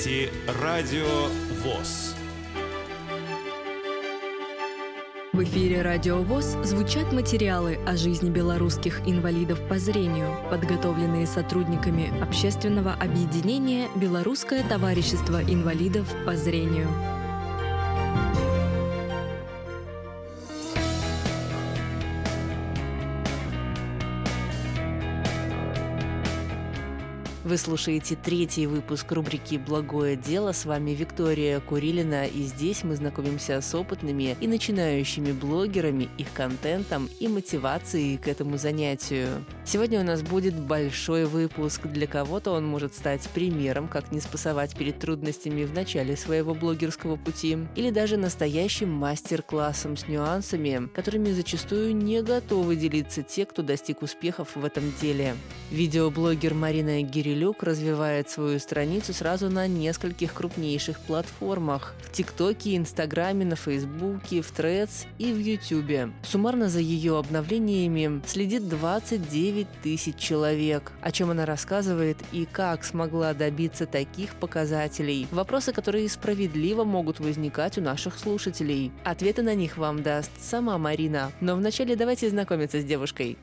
слушаете Радио ВОС. В эфире Радио ВОС звучат материалы о жизни белорусских инвалидов по зрению, подготовленные сотрудниками общественного объединения «Белорусское товарищество инвалидов по зрению». Вы слушаете третий выпуск рубрики «Благое дело». С вами Виктория Курилина, и здесь мы знакомимся с опытными и начинающими блогерами, их контентом и мотивацией к этому занятию. Сегодня у нас будет большой выпуск. Для кого-то он может стать примером, как не спасовать перед трудностями в начале своего блогерского пути, или даже настоящим мастер-классом с нюансами, которыми зачастую не готовы делиться те, кто достиг успехов в этом деле. Видеоблогер Марина Гирилюк развивает свою страницу сразу на нескольких крупнейших платформах – в ТикТоке, Инстаграме, на Фейсбуке, в Threads и в Ютубе. Суммарно за ее обновлениями следит 29 тысяч человек. О чем она рассказывает и как смогла добиться таких показателей? Вопросы, которые справедливо могут возникать у наших слушателей. Ответы на них вам даст сама Марина. Но вначале давайте знакомиться с девушкой.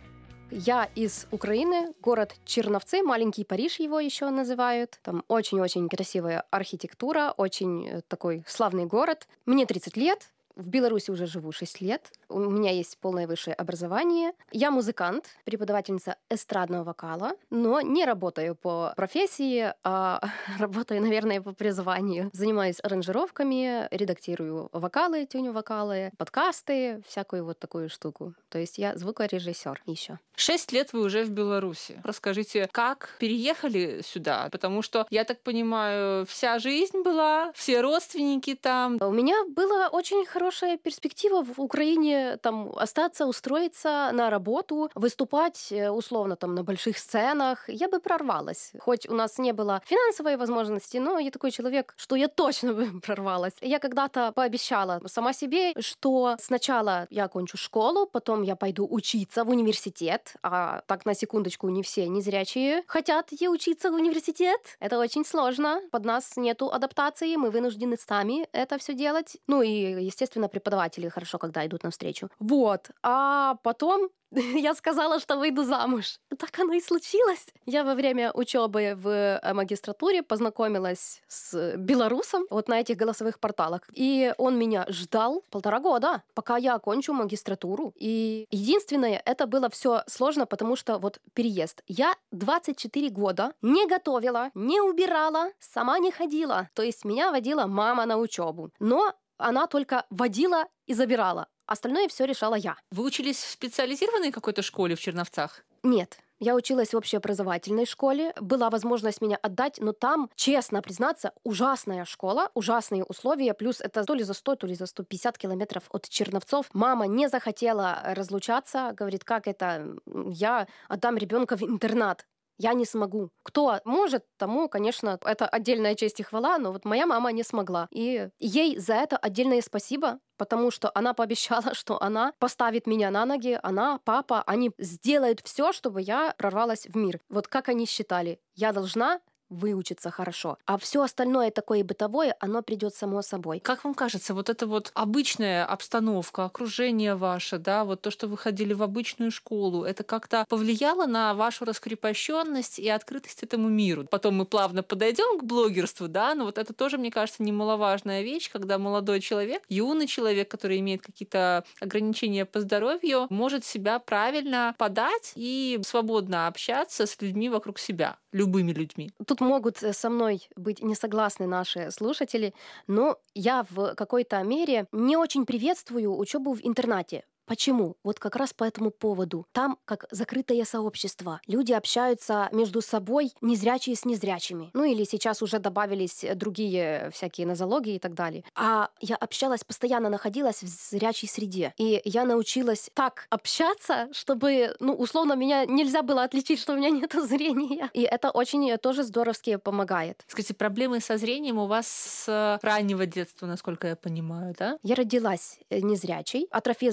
Я из Украины, город Черновцы, маленький Париж его еще называют. Там очень-очень красивая архитектура, очень такой славный город. Мне 30 лет. В Беларуси уже живу 6 лет. У меня есть полное высшее образование. Я музыкант, преподавательница эстрадного вокала, но не работаю по профессии, а работаю, наверное, по призванию. Занимаюсь аранжировками, редактирую вокалы, тюню вокалы, подкасты, всякую вот такую штуку. То есть я звукорежиссер еще. 6 лет вы уже в Беларуси. Расскажите, как переехали сюда? Потому что, я так понимаю, вся жизнь была, все родственники там. У меня была очень хорошая перспектива в Украине там остаться, устроиться на работу, выступать условно там на больших сценах. Я бы прорвалась. Хоть у нас не было финансовой возможности, но я такой человек, что я точно бы прорвалась. Я когда-то пообещала сама себе, что сначала я окончу школу, потом я пойду учиться в университет. А так, на секундочку, не все незрячие хотят учиться в университет. Это очень сложно. Под нас нету адаптации, мы вынуждены сами это все делать. Ну и, естественно, преподаватели хорошо, когда идут навстречу. Вот. А потом я сказала, что выйду замуж. Так оно и случилось. Я во время учебы в магистратуре познакомилась с белорусом вот на этих голосовых порталах. И он меня ждал 1,5 года, пока я окончу магистратуру. И единственное, это было все сложно, потому что вот переезд. Я 24 года не готовила, не убирала, сама не ходила. То есть меня водила мама на учебу. Но она только водила и забирала. Остальное все решала я. Вы учились в специализированной какой-то школе в Черновцах? Нет. Я училась в общеобразовательной школе. Была возможность меня отдать, но там, честно признаться, ужасная школа, ужасные условия. Плюс это то ли за 100, то ли за 150 километров от Черновцов. Мама не захотела разлучаться. Говорит, как это? Я отдам ребенка в интернат. Я не смогу. Кто может, тому, конечно, это отдельная честь и хвала, но вот моя мама не смогла. И ей за это отдельное спасибо, потому что она пообещала, что она поставит меня на ноги, она, папа, они сделают все, чтобы я прорвалась в мир. Вот как они считали, я должна выучиться хорошо. А все остальное такое бытовое, оно придет само собой. Как вам кажется, вот эта вот обычная обстановка, окружение ваше, да, вот то, что вы ходили в обычную школу, это как-то повлияло на вашу раскрепощенность и открытость этому миру? Потом мы плавно подойдем к блогерству, да, но вот это тоже, мне кажется, немаловажная вещь, когда молодой человек, юный человек, который имеет какие-то ограничения по здоровью, может себя правильно подать и свободно общаться с людьми вокруг себя, любыми людьми. Тут могут со мной быть не согласны наши слушатели, но я в какой-то мере не очень приветствую учебу в интернате. Почему? Вот как раз по этому поводу. Там как закрытое сообщество. Люди общаются между собой, незрячие с незрячими. Ну или сейчас уже добавились другие всякие нозологии и так далее. А я общалась, постоянно находилась в зрячей среде. И я научилась так общаться, чтобы, условно, меня нельзя было отличить, что у меня нет зрения. И это очень тоже здоровски помогает. Скажите, проблемы со зрением у вас с раннего детства, насколько я понимаю, да? Я родилась незрячей. Атрофия зрительных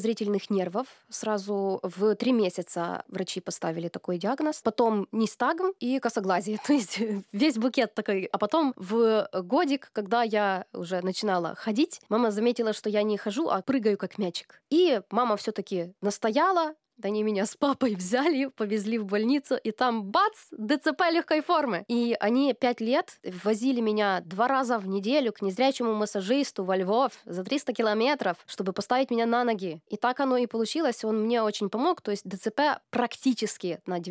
опухолевых нервов. Сразу в 3 месяца врачи поставили такой диагноз. Потом нистагм и косоглазие. То есть весь букет такой. А потом в годик, когда я уже начинала ходить, мама заметила, что я не хожу, а прыгаю как мячик. И мама все-таки настояла. Они меня с папой взяли, повезли в больницу, и там бац, ДЦП легкой формы. И они 5 лет возили меня 2 раза в неделю к незрячему массажисту во Львов за 300 километров, чтобы поставить меня на ноги. И так оно и получилось, он мне очень помог, то есть ДЦП практически на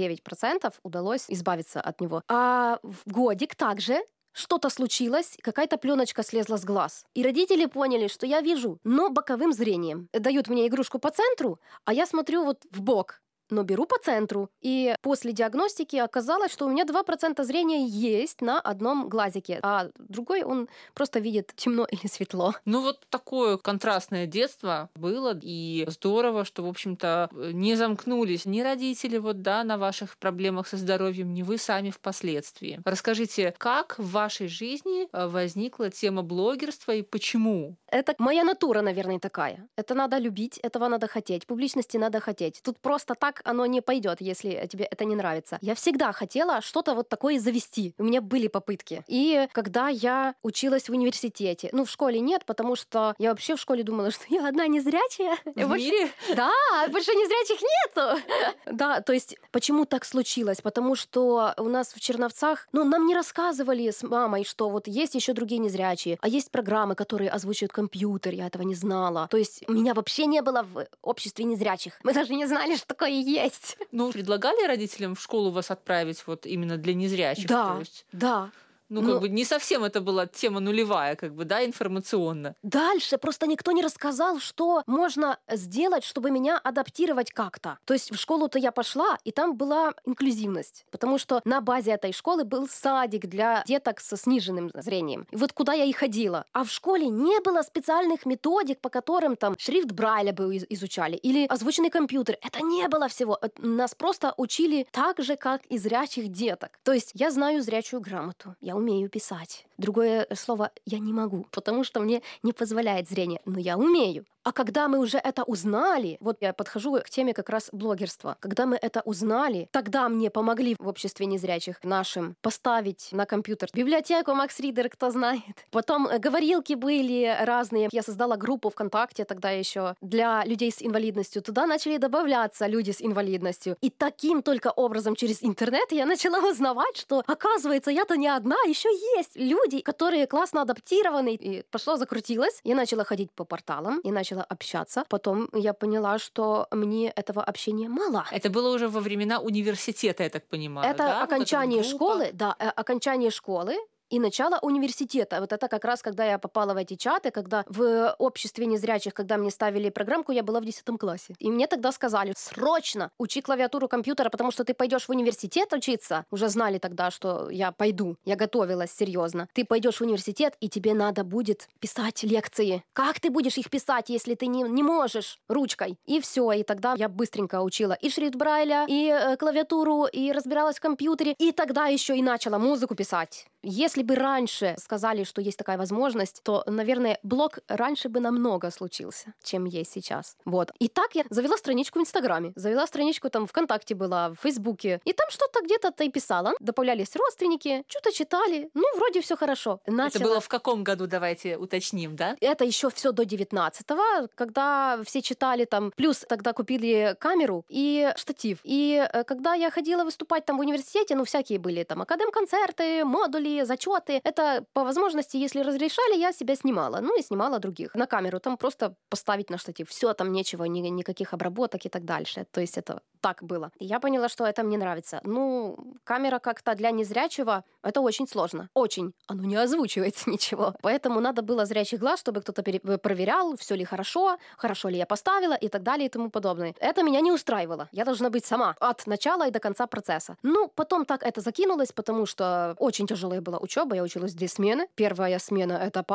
99% удалось избавиться от него. А в годик также что-то случилось, какая-то пленочка слезла с глаз. И родители поняли, что я вижу, но боковым зрением. Дают мне игрушку по центру, а я смотрю вот в бок, но беру по центру. И после диагностики оказалось, что у меня 2% зрения есть на одном глазике, а другой он просто видит темно или светло. Ну вот такое контрастное детство было, и здорово, что, в общем-то, не замкнулись ни родители на ваших проблемах со здоровьем, ни вы сами впоследствии. Расскажите, как в вашей жизни возникла тема блогерства и почему? Это моя натура, наверное, такая. Это надо любить, этого надо хотеть, публичности надо хотеть. Тут просто так оно не пойдет, если тебе это не нравится. Я всегда хотела что-то вот такое завести. У меня были попытки. И когда я училась в университете, в школе нет, потому что я вообще в школе думала, что я одна незрячая. В мире? Да, больше незрячих нету. Да, то есть почему так случилось? Потому что у нас в Черновцах, нам не рассказывали с мамой, что вот есть еще другие незрячие, а есть программы, которые озвучивают компьютер, я этого не знала. То есть меня вообще не было в обществе незрячих. Мы даже не знали, что такое есть. Предлагали родителям в школу вас отправить вот именно для незрячих? Да, то есть... да. Не совсем это была тема нулевая, информационно. Дальше просто никто не рассказал, что можно сделать, чтобы меня адаптировать как-то. То есть в школу-то я пошла, и там была инклюзивность, потому что на базе этой школы был садик для деток со сниженным зрением. И вот куда я и ходила. А в школе не было специальных методик, по которым там шрифт Брайля бы изучали, или озвученный компьютер. Это не было всего. Нас просто учили так же, как и зрячих деток. То есть я знаю зрячую грамоту, я умею писать. Другое слово я не могу, потому что мне не позволяет зрение, но я умею. А когда мы уже это узнали, вот я подхожу к теме как раз блогерства, когда мы это узнали, тогда мне помогли в обществе незрячих нашим поставить на компьютер библиотеку Max Reader, кто знает. Потом говорилки были разные. Я создала группу ВКонтакте тогда еще для людей с инвалидностью. Туда начали добавляться люди с инвалидностью. И таким только образом через интернет я начала узнавать, что, оказывается, я-то не одна, еще есть люди, которые классно адаптированы. И закрутилось. Я начала ходить по порталам, и начала общаться. Потом я поняла, что мне этого общения мало. Это было уже во времена университета, я так понимаю. Это окончание школы, окончание школы и начало университета. Вот это как раз, когда я попала в эти чаты, когда в обществе незрячих, когда мне ставили программку, я была в 10 классе. И мне тогда сказали: срочно учи клавиатуру компьютера, потому что ты пойдешь в университет учиться. Уже знали тогда, что я пойду. Я готовилась серьезно. Ты пойдешь в университет, и тебе надо будет писать лекции. Как ты будешь их писать, если ты не можешь ручкой? И все. И тогда я быстренько учила и шрифт Брайля, и клавиатуру, и разбиралась в компьютере. И тогда еще и начала музыку писать. Если бы раньше сказали, что есть такая возможность, то, наверное, блог раньше бы намного случился, чем есть сейчас. Вот. И так я завела страничку в Инстаграме, завела страничку там ВКонтакте была, в Фейсбуке. И там что-то где-то и писала. Добавлялись родственники, что-то читали. Вроде все хорошо. Это было в каком году, давайте уточним, да? Это еще все до 19-го, когда все читали там. Плюс тогда купили камеру и штатив. И когда я ходила выступать там в университете, всякие были там академ-концерты, модули, зачеты. Это по возможности, если разрешали, я себя снимала. И снимала других. На камеру там просто поставить на штатив. Все, там нечего, никаких обработок и так дальше. То есть это так было. И я поняла, что это мне нравится. Камера как-то для незрячего, это очень сложно. Очень. Оно не озвучивается ничего. Поэтому надо было зрячий глаз, чтобы кто-то проверял, все ли хорошо ли я поставила и так далее и тому подобное. Это меня не устраивало. Я должна быть сама от начала и до конца процесса. Потом так это закинулось, потому что очень тяжелая была учеба. Я училась 2 смены. Первая смена — это пары.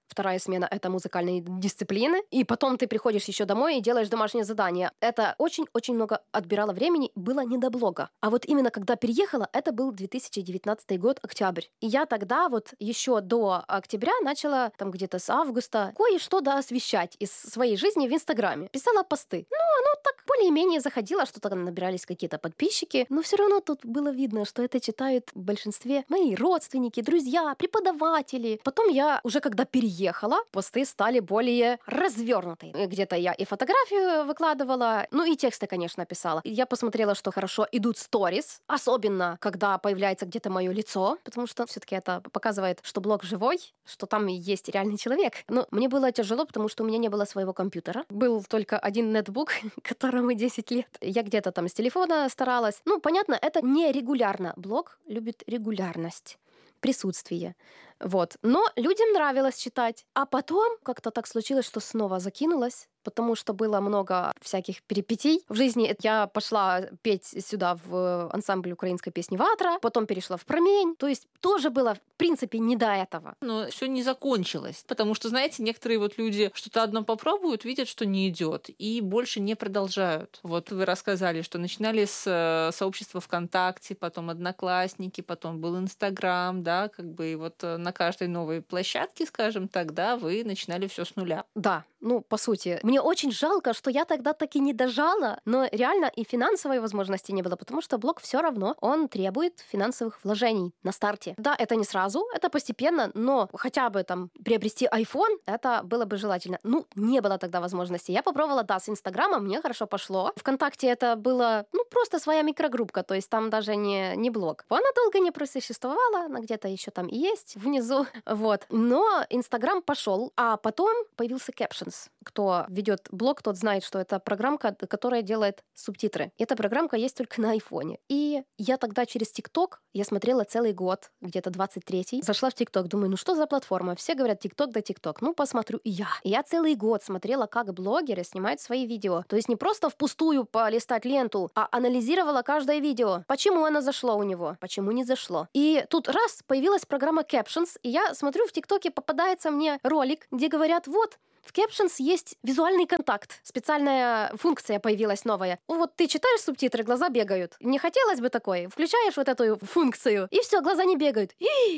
вторая смена — это музыкальные дисциплины, и потом ты приходишь еще домой и делаешь домашнее задание. Это очень-очень много отбирало времени, было не до блога. А вот именно когда переехала, это был 2019 год, октябрь. И я тогда вот еще до октября начала, там где-то с августа, кое-что освещать из своей жизни в Инстаграме. Писала посты. Ну, оно так более-менее заходило, что там набирались какие-то подписчики, но все равно тут было видно, что это читают в большинстве мои родственники, друзья, преподаватели. Потом я уже когда переехала, посты стали более развернутые. Где-то я и фотографию выкладывала, ну и тексты, конечно, писала. Я посмотрела, что хорошо идут сторис, особенно когда появляется где-то мое лицо, потому что все-таки это показывает, что блог живой, что там есть реальный человек. Но мне было тяжело, потому что у меня не было своего компьютера. Был только один нетбук, которому 10 лет. Я где-то там с телефона старалась. Ну, понятно, это не регулярно. Блог любит регулярность, присутствие. Вот. Но людям нравилось читать. А потом как-то так случилось, что снова закинулась, потому что было много всяких перипетий в жизни. Я пошла петь сюда в ансамбль украинской песни «Ватра», потом перешла в «Промень». То есть тоже было, в принципе, не до этого. Но все не закончилось, потому что, знаете, некоторые вот люди что-то одно попробуют, видят, что не идет, и больше не продолжают. Вот вы рассказали, что начинали с сообщества ВКонтакте, потом Одноклассники, потом был Инстаграм, да, как бы и вот на каждой новой площадке, скажем так, да, вы начинали все с нуля. Да, ну, по сути. Мне очень жалко, что я тогда таки не дожала, но реально и финансовой возможности не было, потому что блог все равно, он требует финансовых вложений на старте. Да, это не сразу, это постепенно, но хотя бы там приобрести iPhone, это было бы желательно. Ну, не было тогда возможности. Я попробовала, да, с Инстаграма, мне хорошо пошло. ВКонтакте это было, ну, просто своя микрогруппка, то есть там даже не блог. Она долго не просуществовала, она где-то еще там и есть внизу, вот. Но Инстаграм пошел, а потом появился Captions. Кто ведет блог, тот знает, что это программка, которая делает субтитры. Эта программка есть только на айфоне. И я тогда через ТикТок, я смотрела целый год, где-то 23-й, зашла в ТикТок, думаю, ну что за платформа? Все говорят ТикТок да ТикТок. Ну, посмотрю и я. И я целый год смотрела, как блогеры снимают свои видео. То есть не просто впустую полистать ленту, а анализировала каждое видео. Почему оно зашло у него? Почему не зашло? И тут раз, появилась программа Captions, и я смотрю, в ТикТоке попадается мне ролик, где говорят, вот, в Captions есть визуальный контакт. Специальная функция появилась новая. Вот ты читаешь субтитры, глаза бегают. Не хотелось бы такое. Включаешь вот эту функцию, и все, глаза не бегают.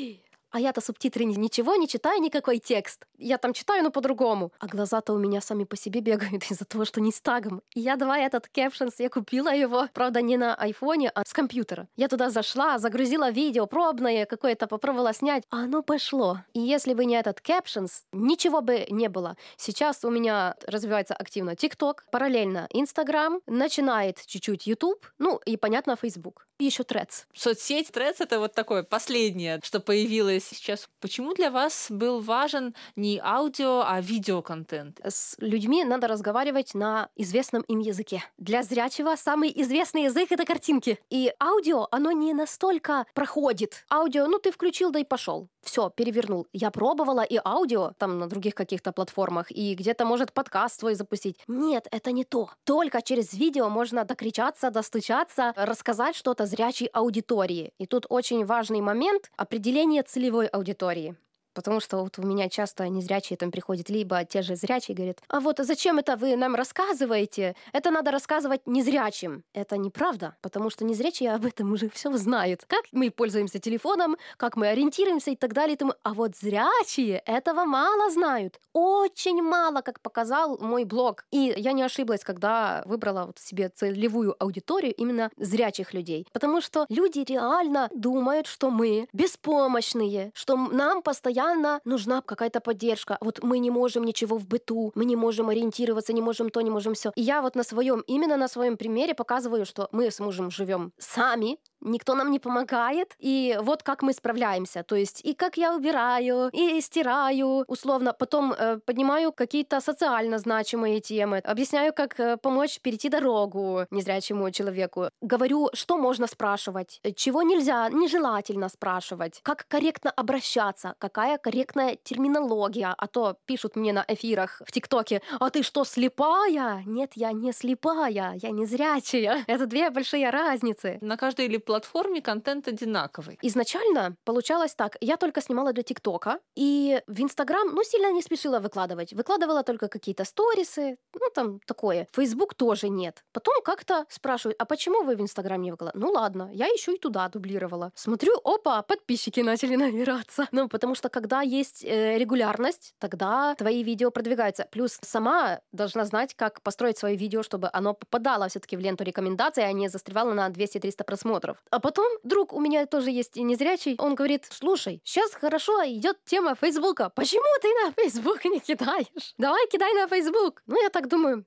А я-то субтитры ничего не читаю, никакой текст. Я там читаю, но по-другому. А глаза-то у меня сами по себе бегают из-за того, что не с тагом. И я давай этот Captions, я купила его, правда, не на айфоне, а с компьютера. Я туда зашла, загрузила видео пробное какое-то, попробовала снять, а оно пошло. И если бы не этот Captions, ничего бы не было. Сейчас у меня развивается активно TikTok, параллельно Instagram, начинает чуть-чуть YouTube, ну и, понятно, Facebook. И еще Threads. Соцсеть Threads — это вот такое последнее, что появилось сейчас. Почему для вас был важен не аудио, а видеоконтент? С людьми надо разговаривать на известном им языке. Для зрячего самый известный язык — это картинки. И аудио, оно не настолько проходит. Аудио, ну ты включил, да и пошел. Все, перевернул. Я пробовала и аудио, там на других каких-то платформах, и где-то, может, подкаст свой запустить. Нет, это не то. Только через видео можно докричаться, достучаться, рассказать что-то зрячей аудитории. И тут очень важный момент — определение целевой аудитории. Потому что вот у меня часто незрячие там приходят, либо те же зрячие говорят, а вот зачем это вы нам рассказываете? Это надо рассказывать незрячим. Это неправда, потому что незрячие об этом уже все знают. Как мы пользуемся телефоном, как мы ориентируемся и так далее. А вот зрячие этого мало знают. Очень мало, как показал мой блог. И я не ошиблась, когда выбрала вот себе целевую аудиторию именно зрячих людей. Потому что люди реально думают, что мы беспомощные, что нам постоянно нужна какая-то поддержка. Вот мы не можем ничего в быту, мы не можем ориентироваться, не можем то, не можем все. И я вот именно на своем примере показываю, что мы с мужем живем сами, никто нам не помогает, и вот как мы справляемся. То есть и как я убираю, и стираю, условно. Потом поднимаю какие-то социально значимые темы, объясняю, как помочь перейти дорогу незрячему человеку. Говорю, что можно спрашивать, чего нельзя, нежелательно спрашивать, как корректно обращаться, какая корректная терминология. А то пишут мне на эфирах в ТикТоке, а ты что, слепая? Нет, я не слепая, я незрячая. Это две большие разницы. На каждой платформе контент одинаковый. Изначально получалось так. Я только снимала для ТикТока, и в Инстаграм, сильно не спешила выкладывать. Выкладывала только какие-то сторисы, там такое. Фейсбук тоже нет. Потом как-то спрашивают, а почему вы в Инстаграм не выкладываете? Ну ладно, я еще и туда дублировала. Смотрю, опа, подписчики начали набираться. Потому что когда есть регулярность, тогда твои видео продвигаются. Плюс сама должна знать, как построить свое видео, чтобы оно попадало все-таки в ленту рекомендаций, а не застревало на 200-300 просмотров. А потом друг у меня тоже есть незрячий, он говорит, слушай, сейчас хорошо идет тема Фейсбука, почему ты на Фейсбук не кидаешь? Давай кидай на Фейсбук. Я так думаю,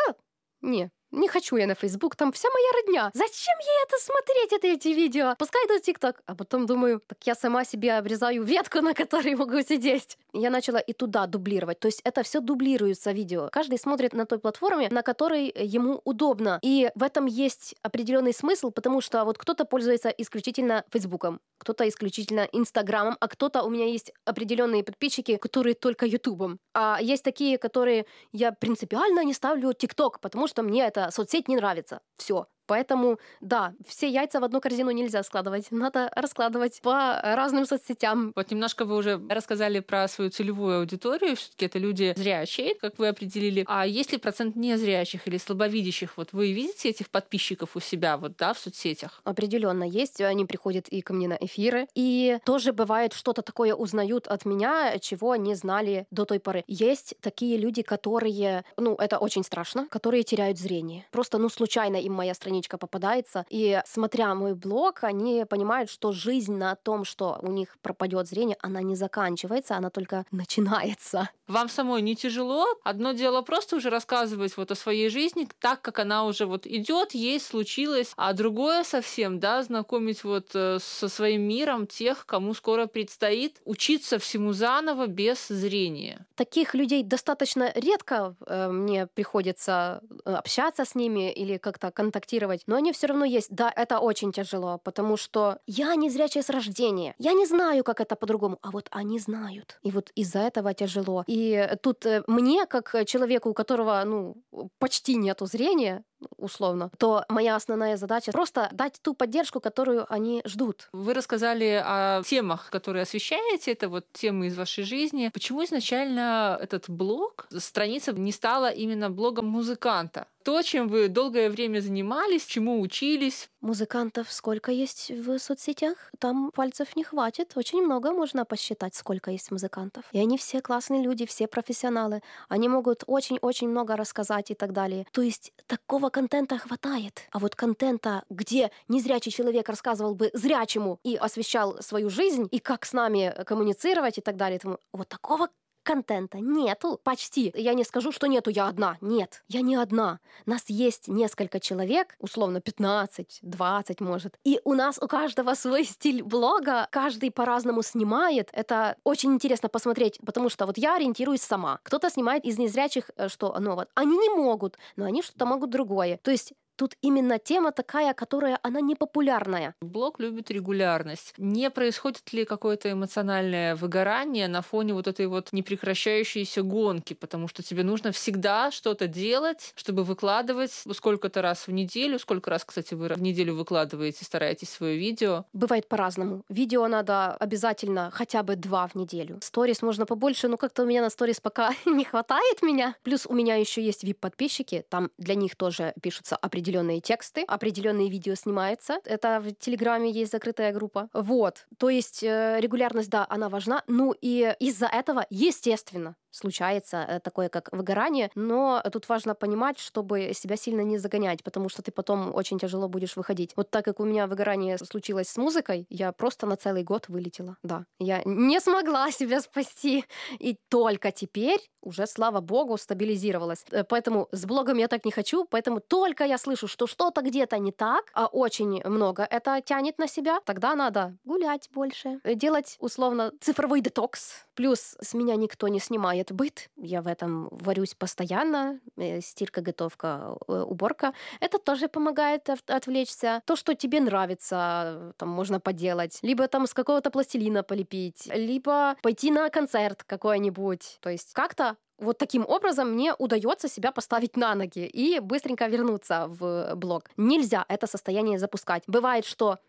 не хочу я на Фейсбук, там вся моя родня. Зачем ей это смотреть, эти видео? Пускай идут в ТикТок. А потом думаю, так я сама себе обрезаю ветку, на которой могу сидеть. Я начала и туда дублировать. То есть это все дублируется видео. Каждый смотрит на той платформе, на которой ему удобно. И в этом есть определенный смысл, потому что вот кто-то пользуется исключительно Фейсбуком, кто-то исключительно Инстаграмом, а кто-то у меня есть определенные подписчики, которые только Ютубом. А есть такие, которые я принципиально не ставлю ТикТок, потому что мне эта соцсеть не нравится. Все. Поэтому, да, все яйца в одну корзину нельзя складывать. Надо раскладывать по разным соцсетям. Вот немножко вы уже рассказали про свою целевую аудиторию. Все-таки это люди зрячие, как вы определили. А есть ли процент незрячих или слабовидящих? Вот вы видите этих подписчиков у себя в соцсетях? Определенно есть. Они приходят и ко мне на эфиры. И тоже бывает, что-то такое узнают от меня, чего не знали до той поры. Есть такие люди, которые, это очень страшно, которые теряют зрение. Просто, случайно им моя страничка попадается, и смотря мой блог, они понимают, что жизнь на том, что у них пропадет зрение, она не заканчивается, она только начинается. Вам самой не тяжело? Одно дело просто уже рассказывать о своей жизни так, как она уже идет, есть, случилось, а другое совсем, знакомить со своим миром тех, кому скоро предстоит учиться всему заново без зрения. Таких людей достаточно редко мне приходится общаться с ними или как-то контактировать, но они все равно есть. Да, это очень тяжело, потому что я незрячая с рождения. Я не знаю, как это по-другому, а вот они знают. И из-за этого тяжело. И тут мне, как человеку, у которого, почти нету зрения, условно, то моя основная задача просто дать ту поддержку, которую они ждут. Вы рассказали о темах, которые освещаете, это темы из вашей жизни. Почему изначально этот блог, страница не стала именно блогом музыканта? То, чем вы долгое время занимались, чему учились. Музыкантов сколько есть в соцсетях? Там пальцев не хватит. Очень много можно посчитать, сколько есть музыкантов. И они все классные люди, все профессионалы. Они могут очень-очень много рассказать и так далее. То есть такого контента хватает. А вот контента, где незрячий человек рассказывал бы зрячему и освещал свою жизнь, и как с нами коммуницировать и так далее, вот такого контента нету почти. Я не скажу, что нету, я одна. Нет, я не одна. Нас есть несколько человек, условно 15, 20 может. И у каждого свой стиль блога, каждый по-разному снимает. Это очень интересно посмотреть, потому что я ориентируюсь сама. Кто-то снимает из незрячих, что они не могут, но они что-то могут другое. То есть тут именно тема такая, она не популярная. Блог любит регулярность. Не происходит ли какое-то эмоциональное выгорание на фоне этой непрекращающейся гонки? Потому что тебе нужно всегда что-то делать, чтобы выкладывать сколько-то раз в неделю. Сколько раз, кстати, вы в неделю выкладываете, стараетесь свое видео? Бывает по-разному. Видео надо обязательно хотя бы 2 в неделю. Сторис можно побольше, но как-то у меня на сторис пока не хватает меня. Плюс у меня еще есть VIP-подписчики. Там для них тоже пишутся определенные тексты, определенные видео снимаются. Это в Телеграме есть закрытая группа. То есть регулярность, да, она важна. И из-за этого, естественно, случается такое, как выгорание, но тут важно понимать, чтобы себя сильно не загонять, потому что ты потом очень тяжело будешь выходить. Так как у меня выгорание случилось с музыкой, я просто на целый год вылетела. Да, я не смогла себя спасти. И только теперь уже, слава богу, стабилизировалась. Поэтому с блогом я так не хочу, поэтому только я слышу, что что-то где-то не так, а очень много это тянет на себя, тогда надо гулять больше, делать, условно, цифровой детокс. Плюс с меня никто не снимает быт. Я в этом варюсь постоянно. Стирка, готовка, уборка. Это тоже помогает отвлечься. То, что тебе нравится, там можно поделать. Либо там с какого-то пластилина полепить. Либо пойти на концерт какой-нибудь. То есть как-то таким образом мне удается себя поставить на ноги и быстренько вернуться в блог. Нельзя это состояние запускать. Бывает, что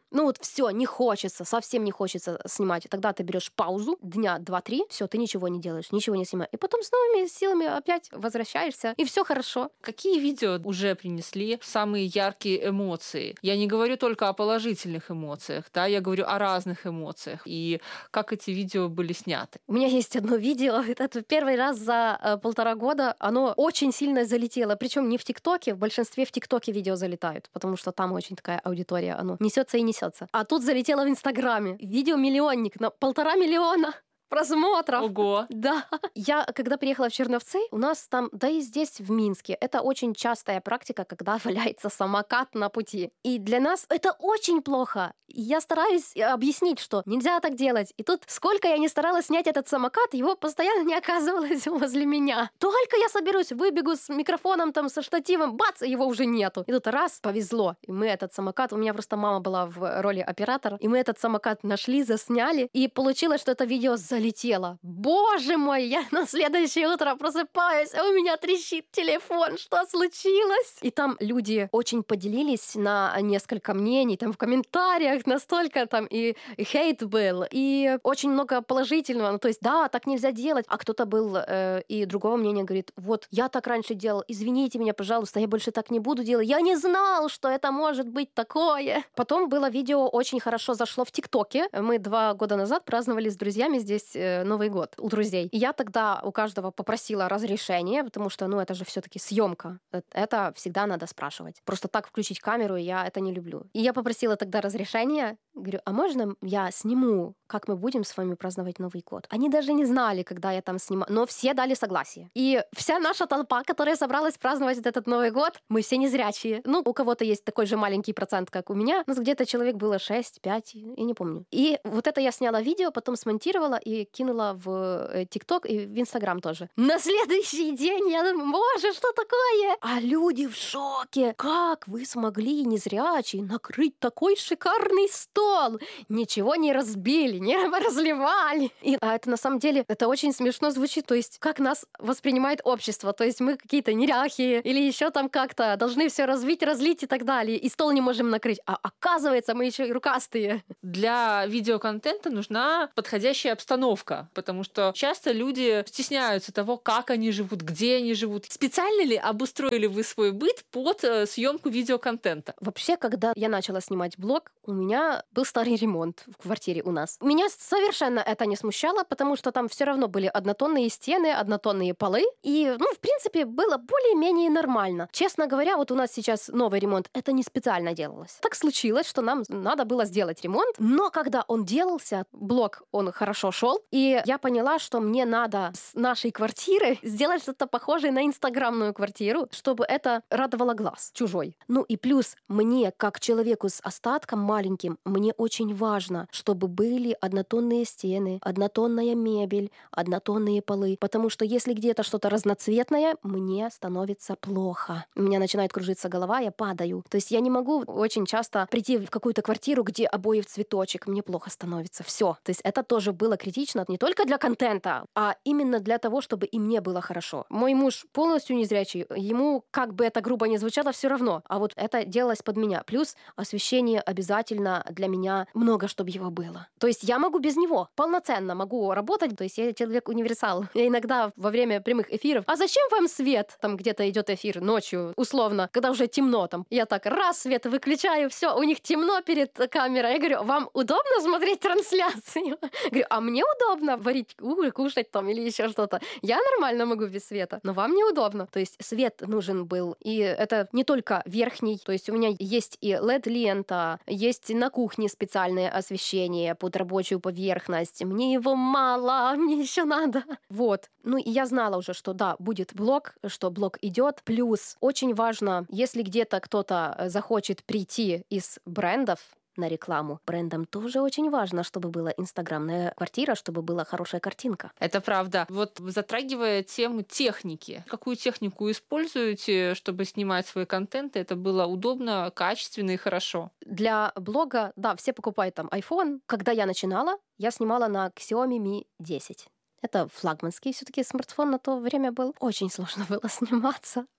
Ну вот все, не хочется, совсем не хочется снимать. И тогда ты берешь паузу, дня 2-3, все, ты ничего не делаешь, ничего не снимаешь. И потом с новыми силами опять возвращаешься, и все хорошо. Какие видео уже принесли самые яркие эмоции? Я не говорю только о положительных эмоциях, да, я говорю о разных эмоциях. И как эти видео были сняты? У меня есть одно видео, это первый раз за 1,5 года, оно очень сильно залетело, причем не в ТикТоке, в большинстве в ТикТоке видео залетают, потому что там очень такая аудитория, оно несется и несется. А тут залетело в Инстаграме. Видео-миллионник на 1,5 миллиона просмотров. Ого! Да. Я, когда приехала в Черновцы, у нас там, да и здесь, в Минске, это очень частая практика, когда валяется самокат на пути. И для нас это очень плохо. И я стараюсь объяснить, что нельзя так делать. И тут, сколько я не старалась снять этот самокат, его постоянно не оказывалось возле меня. Только я соберусь, выбегу с микрофоном, там, со штативом, бац, и его уже нету. И тут раз, повезло. И мы этот самокат, у меня просто мама была в роли оператора, и мы этот самокат нашли, засняли, и получилось, что это видео залетело. Боже мой, я на следующее утро просыпаюсь, а у меня трещит телефон. Что случилось? И там люди очень поделились на несколько мнений, там в комментариях настолько там и хейт был, и очень много положительного. Ну, то есть, да, так нельзя делать. А кто-то был и другого мнения, говорит, вот, я так раньше делал, извините меня, пожалуйста, я больше так не буду делать. Я не знал, что это может быть такое. Потом было видео, очень хорошо зашло в ТикТоке. Мы 2 года назад праздновали с друзьями здесь Новый год у друзей. И я тогда у каждого попросила разрешения, потому что, ну, это же все-таки съемка. Это всегда надо спрашивать. Просто так включить камеру я это не люблю. И я попросила тогда разрешения. Говорю, а можно я сниму, как мы будем с вами праздновать Новый год? Они даже не знали, когда я там снимаю, но все дали согласие. И вся наша толпа, которая собралась праздновать этот Новый год, мы все незрячие. Ну, у кого-то есть такой же маленький процент, как у меня. У нас где-то человек было 6, 5, я не помню. И вот это я сняла видео, потом смонтировала и кинула в ТикТок и в Инстаграм тоже. На следующий день я думаю, боже, что такое? А люди в шоке. Как вы смогли, незрячие, накрыть такой шикарный стол? Ничего не разбили, не разливали. И это на самом деле, это очень смешно звучит. То есть, как нас воспринимает общество. То есть, мы какие-то неряхи или еще там как-то должны все развить, разлить и так далее. И стол не можем накрыть. А оказывается, мы еще и рукастые. Для видеоконтента нужна подходящая обстановка, потому что часто люди стесняются того, как они живут, где они живут. Специально ли обустроили вы свой быт под съемку видеоконтента? Вообще, когда я начала снимать блог, у меня был старый ремонт в квартире у нас. Меня совершенно это не смущало, потому что там все равно были однотонные стены, однотонные полы. И, ну, в принципе, было более-менее нормально. Честно говоря, вот у нас сейчас новый ремонт. Это не специально делалось. Так случилось, что нам надо было сделать ремонт. Но когда он делался, блог, он хорошо шел. И я поняла, что мне надо с нашей квартиры сделать что-то похожее на инстаграмную квартиру, чтобы это радовало глаз чужой. Ну и плюс мне, как человеку с остатком маленьким, мне очень важно, чтобы были однотонные стены, однотонная мебель, однотонные полы. Потому что если где-то что-то разноцветное, мне становится плохо. У меня начинает кружиться голова, я падаю. То есть я не могу очень часто прийти в какую-то квартиру, где обои в цветочек. Мне плохо становится. Все. То есть это тоже было критично не только для контента, а именно для того, чтобы и мне было хорошо. Мой муж полностью незрячий, ему, как бы это грубо ни звучало, все равно. А вот это делалось под меня. Плюс освещение обязательно для меня много, чтобы его было. То есть я могу без него полноценно могу работать. То есть я человек-универсал. Я иногда во время прямых эфиров, а зачем вам свет? Там где-то идет эфир ночью, условно, когда уже темно там. Я так раз свет выключаю, все, у них темно перед камерой. Я говорю, вам удобно смотреть трансляцию? Говорю, а мне удобно варить, кушать там или еще что-то. Я нормально могу без света, но вам неудобно. То есть свет нужен был. И это не только верхний. То есть у меня есть и LED-лента, есть на кухне специальное освещение под рабочую поверхность. Мне его мало, мне еще надо. Вот. Ну и я знала уже, что да, будет блог, что блог идет. Плюс очень важно, если где-то кто-то захочет прийти из брендов, на рекламу. Брендам тоже очень важно, чтобы была инстаграмная квартира, чтобы была хорошая картинка. Это правда. Вот затрагивая тему техники, какую технику используете, чтобы снимать свой контент, это было удобно, качественно и хорошо? Для блога, да, все покупают там iPhone. Когда я начинала, я снимала на Xiaomi Mi 10. Это флагманский все-таки смартфон на то время был. Очень сложно было сниматься.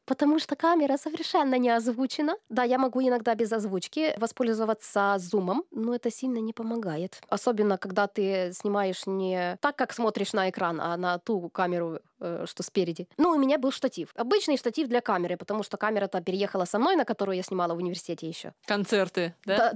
потому что камера совершенно не озвучена. Да, я могу иногда без озвучки воспользоваться зумом, но это сильно не помогает. Особенно, когда ты снимаешь не так, как смотришь на экран, а на ту камеру, что спереди. Ну, у меня был штатив. Обычный штатив для камеры, потому что камера-то переехала со мной, на которую я снимала в университете еще. Концерты, да?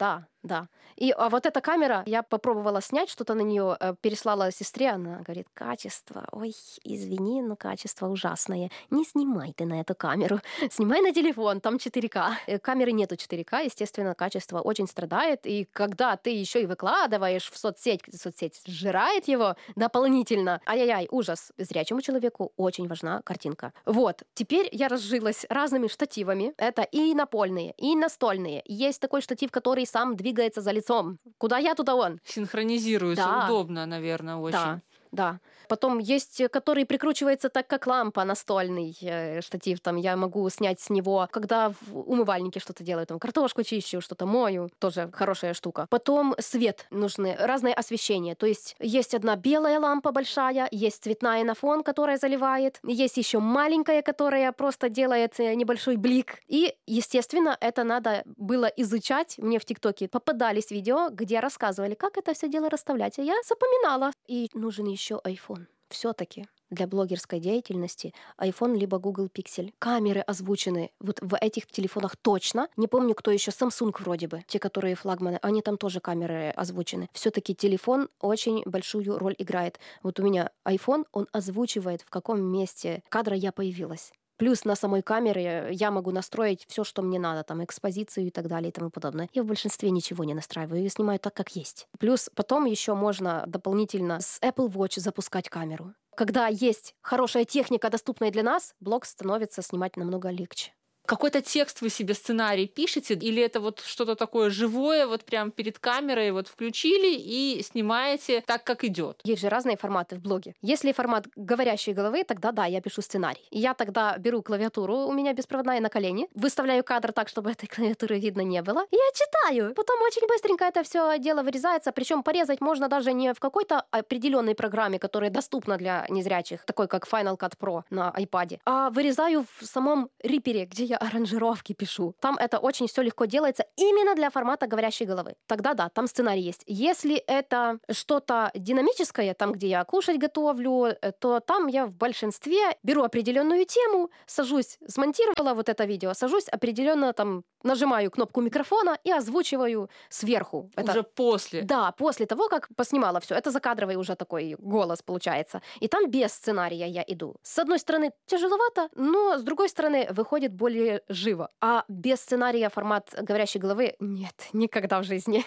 Да. А вот эта камера, я попробовала снять что-то на нее, переслала сестре, она говорит, качество, ой, извини, но качество ужасное. Не снимай ты на эту камеру, снимай на телефон, там 4К. Камеры нету 4К, естественно, качество очень страдает, и когда ты еще и выкладываешь в соцсеть сжирает его дополнительно. Ай-яй-яй, ужас. Зрячему человеку очень важна картинка. Вот, теперь я разжилась разными штативами. Это и напольные, и настольные. Есть такой штатив, который сам двигается за лицом. Куда я, туда он. Синхронизируется. Да. Удобно, наверное, очень. Да. Потом есть, который прикручивается так, как лампа, настольный штатив. Там я могу снять с него, когда в умывальнике что-то делаю, там картошку чищу, что-то мою. Тоже хорошая штука. Потом свет нужны, разное освещение. То есть одна белая лампа большая, есть цветная на фон, которая заливает, есть еще маленькая, которая просто делает небольшой блик. И, естественно, это надо было изучать. Мне в ТикТоке попадались видео, где рассказывали, как это все дело расставлять. А я запоминала. И нужен еще iPhone. Все-таки для блогерской деятельности iPhone либо Google Pixel. Камеры озвучены вот в этих телефонах точно. Не помню, кто еще. Samsung вроде бы. Те, которые флагманы. Они там тоже камеры озвучены. Все-таки телефон очень большую роль играет. Вот у меня iPhone, он озвучивает, в каком месте кадра я появилась. Плюс на самой камере я могу настроить все, что мне надо, там, экспозицию и так далее и тому подобное. Я в большинстве ничего не настраиваю, я снимаю так, как есть. Плюс потом еще можно дополнительно с Apple Watch запускать камеру. Когда есть хорошая техника, доступная для нас, блог становится снимать намного легче. Какой-то текст вы себе, сценарий пишете? Или это вот что-то такое живое, вот прям перед камерой вот включили и снимаете так, как идет? Есть же разные форматы в блоге. Если формат говорящей головы, тогда да, я пишу сценарий. И я тогда беру клавиатуру, у меня беспроводная на колени, выставляю кадр так, чтобы этой клавиатуры видно не было, и я читаю. Потом очень быстренько это все дело вырезается, причем порезать можно даже не в какой-то определенной программе, которая доступна для незрячих, такой как Final Cut Pro на iPad, а вырезаю в самом Reaper, где я аранжировки пишу. Там это очень все легко делается именно для формата говорящей головы. Тогда да, там сценарий есть. Если это что-то динамическое, там, где я кушать готовлю, то там я в большинстве беру определенную тему, сажусь, смонтировала вот это видео, сажусь определенно там, нажимаю кнопку микрофона и озвучиваю сверху. Уже это... после? Да, после того, как поснимала все. Это закадровый уже такой голос получается. И там без сценария я иду. С одной стороны, тяжеловато, но с другой стороны, выходит более живо. А без сценария формат говорящей головы нет, никогда в жизни.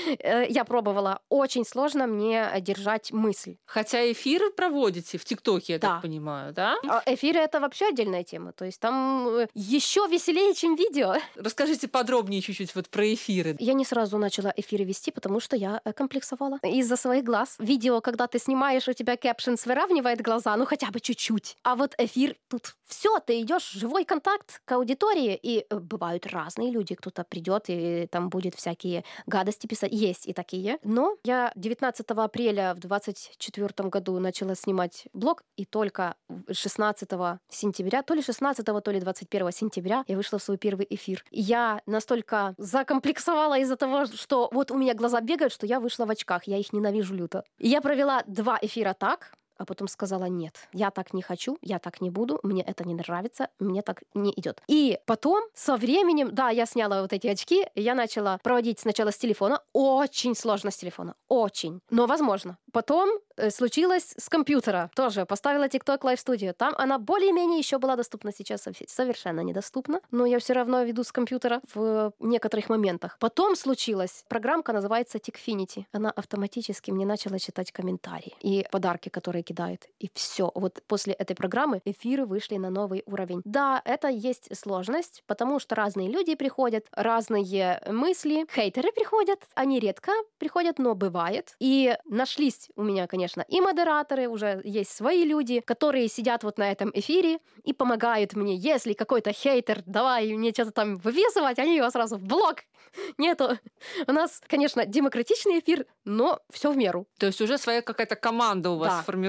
Я пробовала. Очень сложно мне держать мысль. Хотя эфиры проводите в ТикТоке, я так понимаю, да? А эфиры — это вообще отдельная тема. То есть там еще веселее, чем видео. Расскажите подробнее чуть-чуть вот про эфиры. Я не сразу начала эфиры вести, потому что я комплексовала из-за своих глаз. Видео, когда ты снимаешь, у тебя кэпшенс выравнивает глаза, ну хотя бы чуть-чуть. А вот эфир, тут все, ты идешь живой контакт к аудитории, и бывают разные люди. Кто-то придет и там будет всякие гадости писать. Есть и такие. Но я 19 апреля в 2024 году начала снимать блог, и только 16 сентября, то ли 16, то ли 21 сентября я вышла в свой первый эфир. И я настолько закомплексовала из-за того, что вот у меня глаза бегают, что я вышла в очках. Я их ненавижу люто. И я провела 2 эфира так, а потом сказала: нет, я так не хочу, я так не буду, мне это не нравится, мне так не идет. И потом, со временем, да, я сняла вот эти очки, и я начала проводить сначала с телефона. Очень сложно с телефона, очень, но возможно. Потом случилось с компьютера. Тоже поставила TikTok Live Studio. Там она более-менее еще была доступна, сейчас совершенно недоступна, но я все равно веду с компьютера в некоторых моментах. Потом случилась программка, называется Tikfinity. Она автоматически мне начала читать комментарии и подарки, которые кидают. И все. Вот после этой программы эфиры вышли на новый уровень. Да, это есть сложность, потому что разные люди приходят, разные мысли. Хейтеры приходят, они редко приходят, но бывает. И нашлись у меня, конечно, и модераторы, уже есть свои люди, которые сидят вот на этом эфире и помогают мне. Если какой-то хейтер, давай мне что-то там выписывать, они его сразу в блок. Нету. У нас, конечно, демократичный эфир, но все в меру. То есть уже своя какая-то команда у вас сформирована.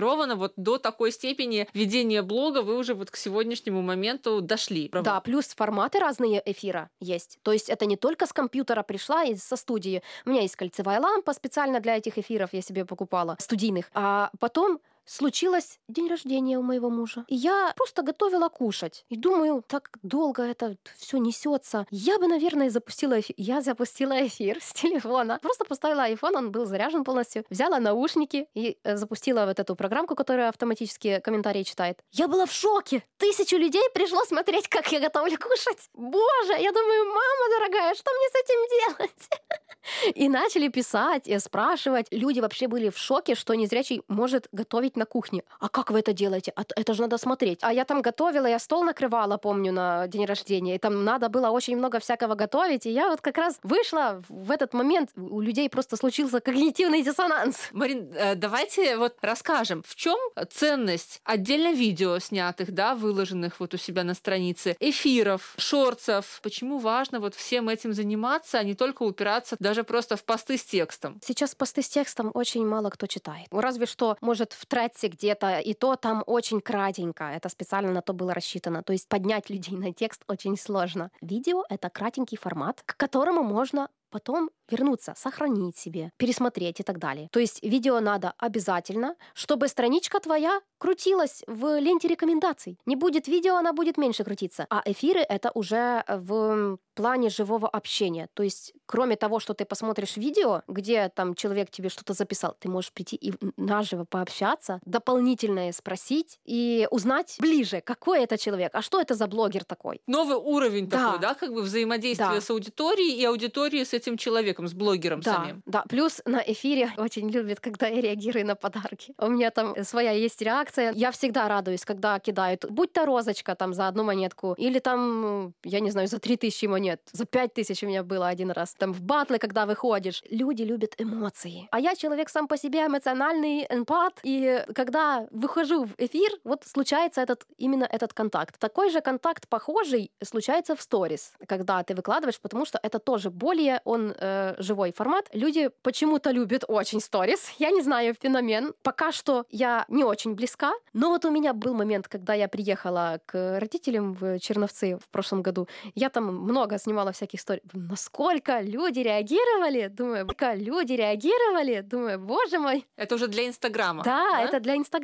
сформировано вот до такой степени ведения блога, вы уже вот к сегодняшнему моменту дошли. Да, плюс форматы разные эфира есть. То есть это не только с компьютера пришла и со студии. У меня есть кольцевая лампа специально для этих эфиров, я себе покупала, студийных. А потом случилось день рождения у моего мужа. И я просто готовила кушать. И думаю, так долго это все несется. Я бы, наверное, запустила эфир. Я запустила эфир с телефона. Просто поставила iPhone, он был заряжен полностью. Взяла наушники и запустила вот эту программку, которая автоматически комментарии читает. Я была в шоке. 1000 людей пришло смотреть, как я готовлю кушать. Боже, я думаю, мама дорогая, что мне с этим делать? И начали писать, и спрашивать. Люди вообще были в шоке, что незрячий может готовить на кухне. А как вы это делаете? Это же надо смотреть. А я там готовила, я стол накрывала, помню, на день рождения. И там надо было очень много всякого готовить. И я вот как раз вышла в этот момент. У людей просто случился когнитивный диссонанс. Марин, давайте вот расскажем, в чем ценность отдельно видео снятых, да, выложенных вот у себя на странице, эфиров, шортсов. Почему важно вот всем этим заниматься, а не только упираться даже просто в посты с текстом? Сейчас посты с текстом очень мало кто читает. Разве что, может, в Тредсе где-то, и то там очень кратенько. Это специально на то было рассчитано. То есть поднять людей на текст очень сложно. Видео — это кратенький формат, к которому можно потом вернуться, сохранить себе, пересмотреть и так далее. То есть видео надо обязательно, чтобы страничка твоя крутилась в ленте рекомендаций. Не будет видео, она будет меньше крутиться. А эфиры — это уже в плане живого общения. То есть кроме того, что ты посмотришь видео, где там человек тебе что-то записал, ты можешь прийти и наживо пообщаться, дополнительное спросить и узнать ближе, какой это человек, а что это за блогер такой. Новый уровень такой, да, как бы взаимодействия с аудиторией и аудитории с этим человеком, с блогером самим. Да, плюс на эфире очень любят, когда я реагирую на подарки. У меня там своя есть реакция. Я всегда радуюсь, когда кидают, будь то розочка там за 1 монетку, или там, я не знаю, за 3000 монет, за 5000 у меня было один раз. Там в батлы, когда выходишь. Люди любят эмоции. А я человек сам по себе эмоциональный, эмпат, и когда выхожу в эфир, вот случается именно этот контакт. Такой же контакт похожий случается в сторис, когда ты выкладываешь, потому что это тоже более живой формат. Люди почему-то любят очень сторис. Я не знаю, феномен. Пока что я не очень близка, но вот у меня был момент, когда я приехала к родителям в Черновцы в прошлом году. Я там много снимала всяких сторис. Насколько люди реагировали? Думаю, боже мой. Это уже для Инстаграма. Да, это для Инстаграма.